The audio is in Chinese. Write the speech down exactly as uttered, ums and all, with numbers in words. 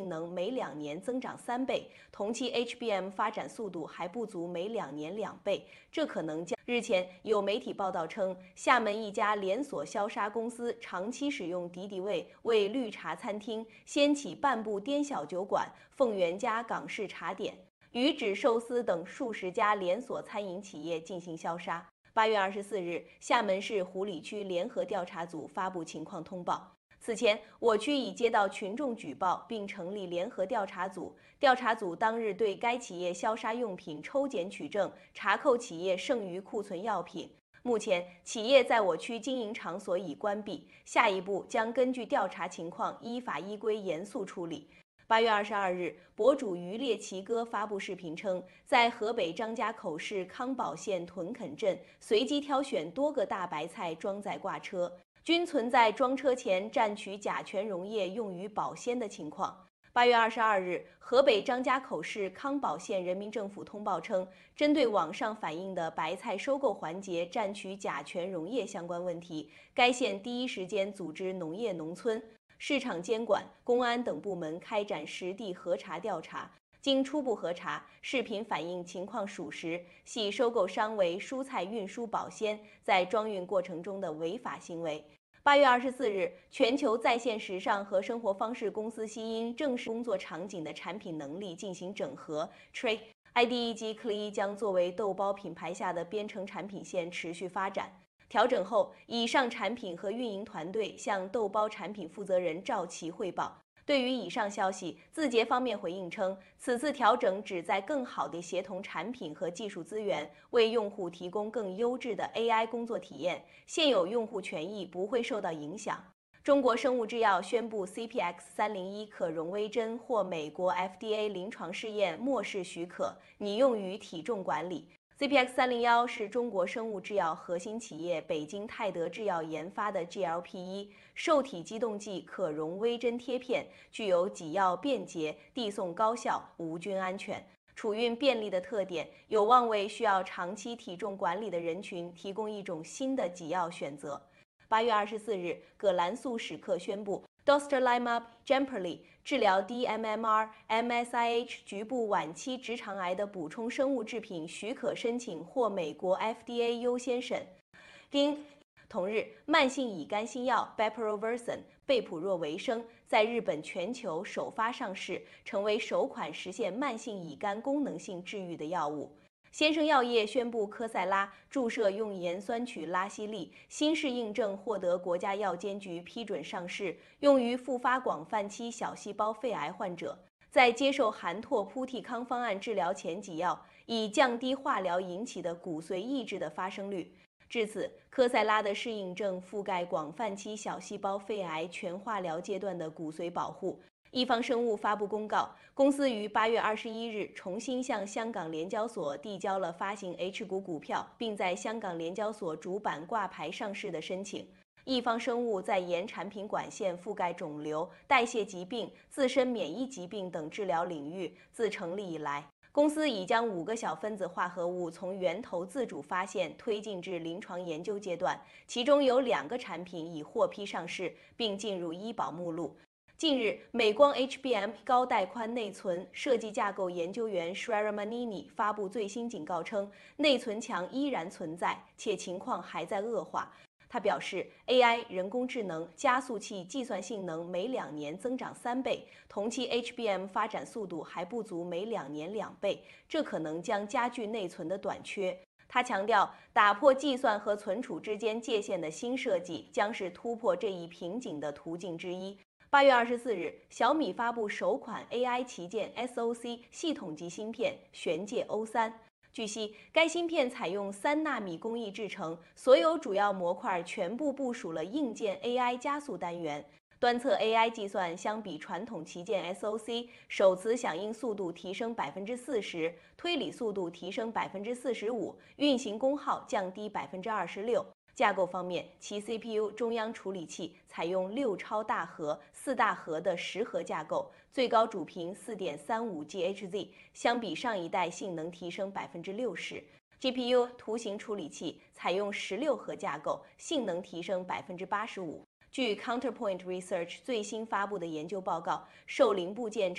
性能每两年增长三倍，同期 H B M 发展速度还不足每两年两倍，这可能将。日前有媒体报道称，厦门一家连锁消杀公司长期使用敌敌畏为绿茶餐厅掀起半部滇小酒馆、凤源家港式茶点、鱼指寿司等数十家连锁餐饮企业进行消杀。八月二十四日，厦门市湖里区联合调查组发布情况通报。此前，我区已接到群众举报，并成立联合调查组。调查组当日对该企业消杀用品抽检取证，查扣企业剩余库存药品。目前，企业在我区经营场所已关闭，下一步将根据调查情况，依法依规严肃处理。八月二十二日，博主渔猎奇哥发布视频称，在河北张家口市康保县屯垦镇随机挑选多个大白菜装载挂车，均存在装车前蘸取甲醛溶液用于保鲜的情况。八月二十二日，河北张家口市康保县人民政府通报称，针对网上反映的白菜收购环节蘸取甲醛溶液相关问题，该县第一时间组织农业农村、市场监管、公安等部门开展实地核查调查。经初步核查，视频反映情况属实，系收购商为蔬菜运输保鲜在装运过程中的违法行为。八月二十四日，全球在线时尚和生活方式公司西因正式工作场景的产品能力进行整合 ，Trade、I D E 及 C L E 将作为豆包品牌下的编程产品线持续发展。调整后，以上产品和运营团队向豆包产品负责人赵琦汇报。对于以上消息，字节方面回应称，此次调整旨在更好地协同产品和技术资源，为用户提供更优质的 A I 工作体验，现有用户权益不会受到影响。中国生物制药宣布 C P X 三零一可溶微针获美国 F D A 临床试验末世许可，拟用于体重管理。C P X 三零一是中国生物制药核心企业北京泰德制药研发的 G L P 一 受体激动剂可溶微针贴片，具有给药便捷、递送高效、无菌安全、储运便利的特点，有望为需要长期体重管理的人群提供一种新的给药选择。八月二十四日，葛兰素史克宣布 Dostarlimab Jemperli 治疗 D M M R、M S I H 局部晚期直肠癌的补充生物制品许可申请获美国 F D A 优先审。因同日，慢性乙肝新药 Bepirovirsen 贝普若维生在日本全球首发上市，成为首款实现慢性乙肝功能性治愈的药物。先生药业宣布，科赛拉注射用盐酸曲拉西利新式印证获得国家药监局批准上市，用于复发广泛期小细胞肺癌患者。在接受含拓扑替康方案治疗前给药，以降低化疗引起的骨髓抑制的发生率。至此，科赛拉的适应症覆盖广泛期小细胞肺癌全化疗阶段的骨髓保护。一方生物发布公告，公司于八月二十一日重新向香港联交所递交了发行 H 股股票，并在香港联交所主板挂牌上市的申请。一方生物在沿产品管线覆盖肿瘤、代谢疾病、自身免疫疾病等治疗领域，自成立以来，公司已将五个小分子化合物从源头自主发现推进至临床研究阶段，其中有两个产品已获批上市，并进入医保目录。近日，美光 H B M 高带宽内存设计架构研究员 Shrera Manini 发布最新警告称，内存墙依然存在，且情况还在恶化。他表示 ，A I 人工智能加速器计算性能每两年增长三倍，同期 H B M 发展速度还不足每两年两倍，这可能将加剧内存的短缺。他强调，打破计算和存储之间界限的新设计将是突破这一瓶颈的途径之一。八月二十四日，小米发布首款 A I 旗舰 S O C 系统级芯片玄界 O 三。据悉，该芯片采用三纳米工艺制成，所有主要模块全部部署了硬件 A I 加速单元。端侧 A I 计算相比传统旗舰 S O C， 手磁响应速度提升百分之四十，推理速度提升百分之四十五，运行功耗降低百分之二十六。架构方面，其 C P U 中央处理器采用六超大核、四大核的十核架构，最高主频 四点三五 G H Z， 相比上一代性能提升百分之六十。G P U 图形处理器采用十六核架构，性能提升百分之八十五。据 Counterpoint Research 最新发布的研究报告，受零部件